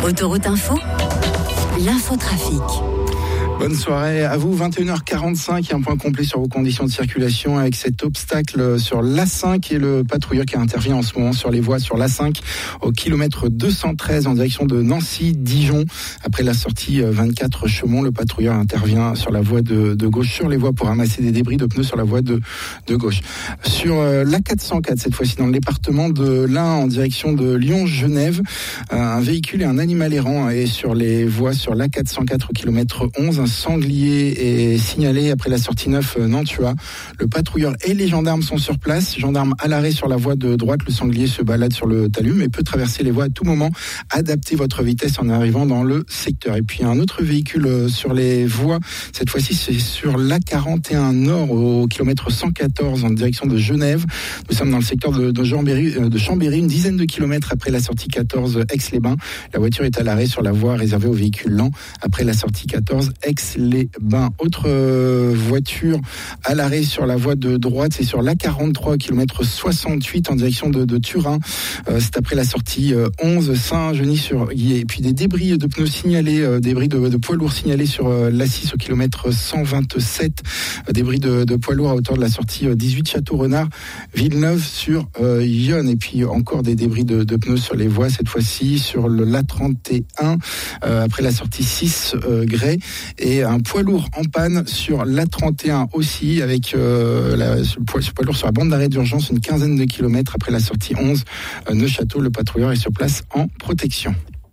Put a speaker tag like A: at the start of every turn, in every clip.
A: Autoroute Info, l'infotrafic.
B: Bonne soirée à vous, 21h45, un point complet sur vos conditions de circulation avec cet obstacle sur l'A5 et le patrouilleur qui intervient en ce moment sur les voies sur l'A5 au kilomètre 213 en direction de Nancy-Dijon. Après la sortie 24 Chaumont, le patrouilleur intervient sur la voie de gauche, sur les voies pour ramasser des débris de pneus sur la voie de gauche. Sur l'A404, cette fois-ci dans le département de l'Ain en direction de Lyon-Genève, un véhicule et un animal errant est sur les voies sur l'A404 au kilomètre 11. Un sanglier est signalé après la sortie 9 Nantua. Le patrouilleur et les gendarmes sont sur place. Gendarmes à l'arrêt sur la voie de droite. Le sanglier se balade sur le talus mais peut traverser les voies à tout moment. Adaptez votre vitesse en arrivant dans le secteur. Et puis un autre véhicule sur les voies. Cette fois-ci, c'est sur l'A41 Nord au kilomètre 114 en direction de Genève. Nous sommes dans le secteur de Chambéry, une dizaine de kilomètres après la sortie 14 Aix-les-Bains. La voiture est à l'arrêt sur la voie réservée aux véhicules lents après la sortie 14 Aix-les-Bains. Autre voiture à l'arrêt sur la voie de droite, c'est sur l'A43 km 68 en direction de Turin. C'est après la sortie 11 Saint-Genis-sur-Guiers. Et puis des débris de pneus signalés, débris de poids lourds signalés sur l'A6 au kilomètre 127. Débris de poids lourds à hauteur de la sortie 18 Château-Renard, Villeneuve sur Yonne. Et puis encore des débris de pneus sur les voies, cette fois-ci sur le l'A31 après la sortie 6 Grès. Et un poids lourd en panne sur l'A31 aussi, avec ce poids lourd sur la bande d'arrêt d'urgence, une quinzaine de kilomètres après la sortie 11 Neuchâteau. Le patrouilleur est sur place en protection.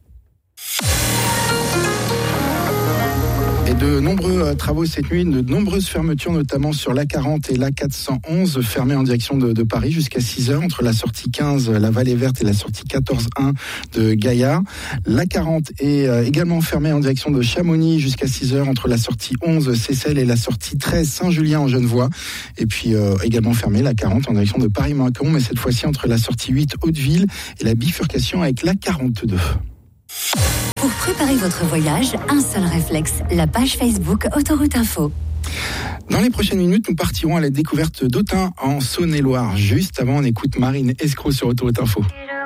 B: Et de nombreux travaux cette nuit, de nombreuses fermetures, notamment sur l'A40 et l'A411, fermées en direction de Paris jusqu'à 6h, entre la sortie 15, la Vallée Verte, et la sortie 14-1 de Gaillard. L'A40 est également fermée en direction de Chamonix jusqu'à 6h, entre la sortie 11, Seyssel, et la sortie 13, Saint-Julien en Genevois. Et puis également fermée l'A40 en direction de Paris-Mâcon, mais cette fois-ci entre la sortie 8, Hauteville, et la bifurcation avec l'A42.
A: Pour préparer votre voyage, un seul réflexe, la page Facebook Autoroute Info.
B: Dans les prochaines minutes, nous partirons à la découverte d'Autun en Saône-et-Loire. Juste avant, on écoute Marine Escroc sur Autoroute Info.